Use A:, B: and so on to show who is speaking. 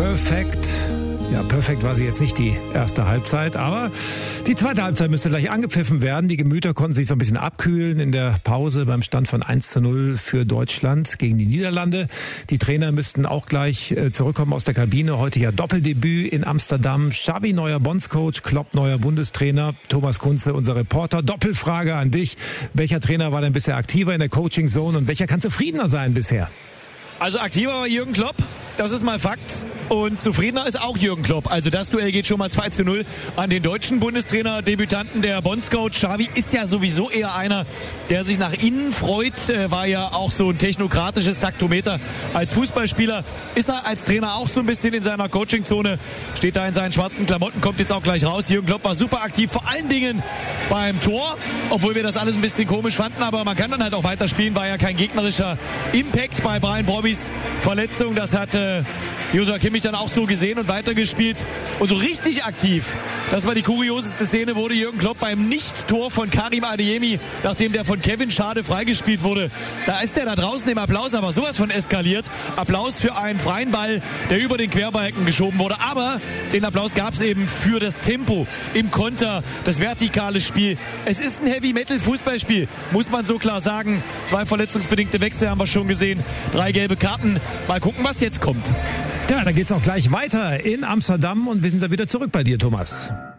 A: Perfect. Ja, perfekt war sie jetzt nicht die erste Halbzeit, aber die zweite Halbzeit müsste gleich angepfiffen werden. Die Gemüter konnten sich so ein bisschen abkühlen in der Pause beim Stand von 1:0 für Deutschland gegen die Niederlande. Die Trainer müssten auch gleich zurückkommen aus der Kabine. Heute ja Doppeldebüt in Amsterdam. Xavi, neuer Bondscoach, Klopp, neuer Bundestrainer. Thomas Kunze, unser Reporter. Doppelfrage an dich. Welcher Trainer war denn bisher aktiver in der Coaching Zone und welcher kann zufriedener sein bisher?
B: Also aktiver war Jürgen Klopp, das ist mal Fakt. Und zufriedener ist auch Jürgen Klopp. Also das Duell geht schon mal 2:0 an den deutschen Bundestrainer, Debütanten. Der Bondscoach Xavi ist ja sowieso eher einer, der sich nach innen freut. War ja auch so ein technokratisches Taktometer als Fußballspieler. Ist er als Trainer auch so ein bisschen in seiner Coachingzone. Steht da in seinen schwarzen Klamotten, kommt jetzt auch gleich raus. Jürgen Klopp war super aktiv, vor allen Dingen beim Tor. Obwohl wir das alles ein bisschen komisch fanden. Aber man kann dann halt auch weiterspielen. War ja kein gegnerischer Impact bei Brian Brobbys Verletzung. Das hat Joshua Kimmich dann auch so gesehen und weitergespielt. Und so richtig aktiv, das war die kurioseste Szene, wurde Jürgen Klopp beim Nicht-Tor von Karim Adeyemi, nachdem der von Kevin Schade freigespielt wurde. Da ist der da draußen im Applaus aber sowas von eskaliert. Applaus für einen freien Ball, der über den Querbalken geschoben wurde. Aber den Applaus gab es eben für das Tempo im Konter, das vertikale Spiel. Es ist ein Heavy-Metal-Fußballspiel, muss man so klar sagen. 2 verletzungsbedingte Wechsel haben wir schon gesehen, 3 gelbe Karten. Mal gucken, was jetzt kommt.
A: Ja, dann geht's auch gleich weiter in Amsterdam und wir sind da wieder zurück bei dir, Thomas.